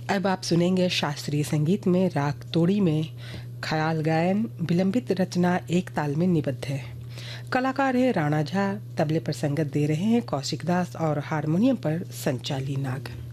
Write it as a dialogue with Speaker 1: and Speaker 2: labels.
Speaker 1: अब आप सुनेंगे शास्त्रीय संगीत में राग तोड़ी में ख्याल गायन। विलंबित रचना एक ताल में निबद्ध है। कलाकार है राणा झा। तबले पर संगत दे रहे हैं कौशिक दास और हारमोनियम पर संचाली नाग।